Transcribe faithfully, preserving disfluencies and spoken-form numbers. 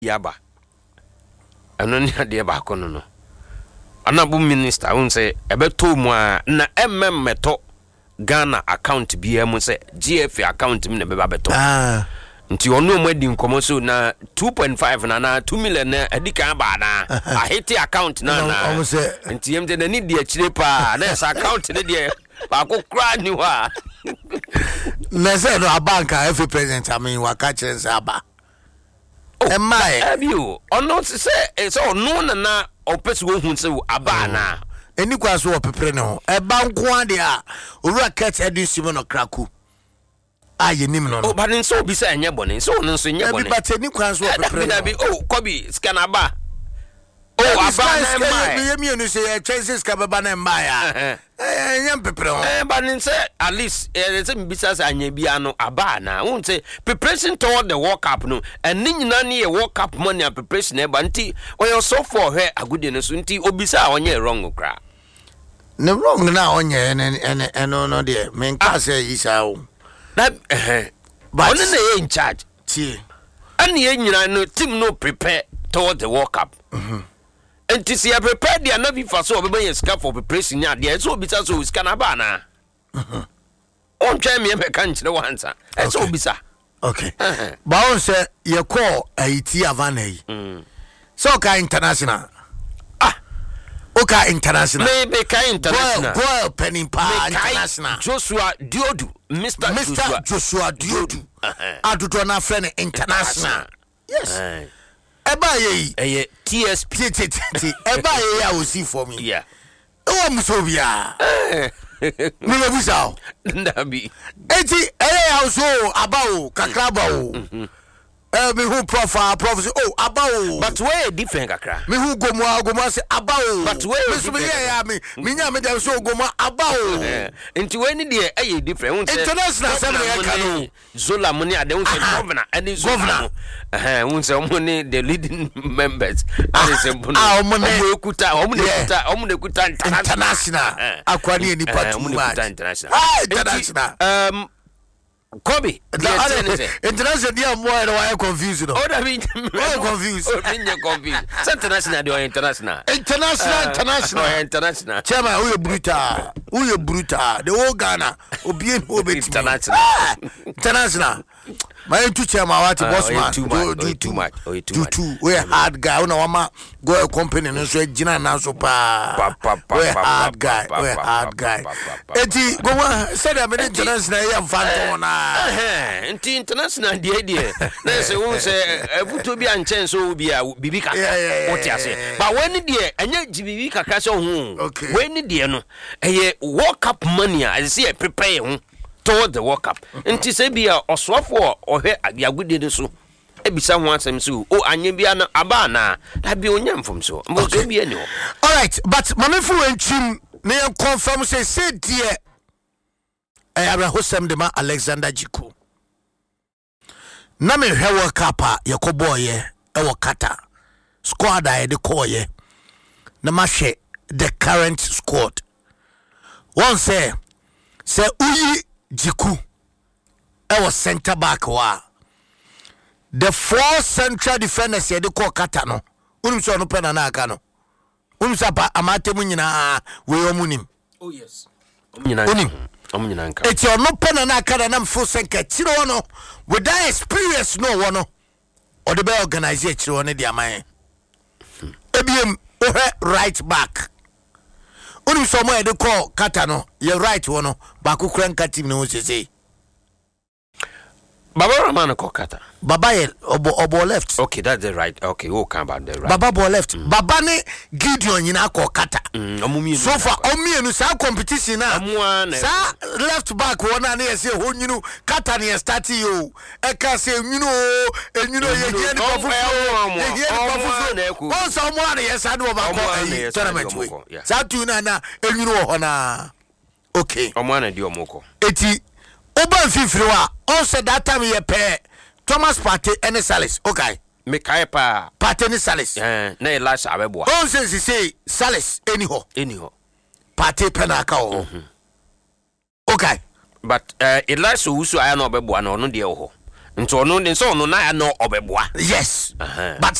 yaba eno ni ade ba ko no no anabu minister won say ebeto mu a na emmemmeto Ghana account bia mu say G F A account mi na beba beto ah nti onu mu adi nkomo so na two point five na na two million na adika ba na a hiti account na na nti yem de na ni de akire pa na esa account ne de ba ko kra ni wa na say no abanka every president I mean waka chense aba e mai abi o ono say say onu na na opesi wo hu say aba na eni kwa so opepere ne ho e banko ade a owura ket edusimo no kraku aye nim no oh but nso obi say enye bone so no nso enye bone e bi but eni kwa so opepere ne oh kobi scan aba oh aba na mai me yemi enu say chances ka baba na mai a enye pepere ho eh but nso at least eh say mbisa say anya bia no aba na won say preparation toward the World Cup no eni nyina ne World Cup money and preparation e ba nti oyo so for her agude no so nti obisa onye wrong kra ne wrong na onye ene eno no de men ka say isa o that eh but only they in charge ti and ye nyina no team no prepare toward the World Cup mhm and to see prepare dia na be for so obeba yes cap for preparation nya dia so obisa so scan aba na mhm on try me me kan kire wansa e so obisa okay ba on say ye call Haiti Havana yi mm so ka international Oka international. Maybe ka international. Boy, boy, penny pa international. Joshua Diodu, Mister Mister Joshua Diodu. Adudo na friend international. Yes. Eba ye. Eh T S P. Eba ye ya osi for me. Yeah. O mo so bia. Me le busa. Ndabi. Eti eh ya so abawo kakraba o. Eh me who profile prophecy oh abawo but where different kakra me who gomo gomo say abawo but where me so me ya me me nya me dem so gomo abawo enti we ni de eh different won say international assembly ya kanu zola money ade won say governor and governor eh won say omo ni the leading members and say ah omo ne ekuta omo ne ekuta omo ne ekuta international akwani ni part two match international international um Kobe, international dia mo e why confused no. Oh, that mean why confused? Oh, mean you confused. International dia international. International, international, international. Chema, who you brutal? Who you brutal? The whole Ghana, obi en obi international. International. My two chema what boss man. Do do too much. Do too. We hard guy. Una wama go a company no so jina na so pa. We hard guy. We hard guy. Eti go say that me international ya fanto na. Eh, enti international die die. Na say won say ebuto bi anchen so bi a bibi kaka. What you say? But when die enye bibi kaka so hu. When die no eh World Cup money I say prepare hu toward the World Cup. Enti say bi a osofo ohwe agude so. Ebisa ho asem so o anye bia na aba na da bi onyam fom so. Mo so bi ani ho. All right, but mamefu enchim na confirm say say die I have a hosem de ma Alexander Jiku. Na me hwe World Cup a yakobo ye e wo kata. Squad a de call ye. Na ma hwe the current squad. One say say uyi Jiku e wo center back wa. The four central defenders ye de call kata no. Unum so no pena na aka no. Unum sa pa amatemu nyina we omunim. Oh yes. Unim. It's your no pen and I can and full senka tiro no with that experience no one or the bell organization on the amay. Ebiem right back. Only somewhere they call Katano, you're right one back ukran katim no say. Baba Ramana Kokata. Baba obo obo left. Okay, that's the right. Okay, we'll come about the right. Baba bo left. Mm. Baba ne Gideon yina Kokata. Mm, so far, omi no sa competition na. Sa left back one na say ho nyinu Kata ne start you. E ka say nyinu e nyinu ye ye ni pafu. Ye ye ni pafu. Once someone yes adu oba ko tournament we. Sa tu na na e nyinu ho na. Okay. Omo na di omoko. Eti Oban Fifriwa, on said that time ye pay Thomas Partey and Salis. Okay. Me kai pa Partey and Salis. Eh, na Elisha Abebo. On says he say Salis anyhow. Anyhow. Partey penaka o. Okay. But uh, Elisha Usu I no Abebo no no de ho. nti ɔno de sɛ ɔno na no ɔbɛboa yes uh-huh. but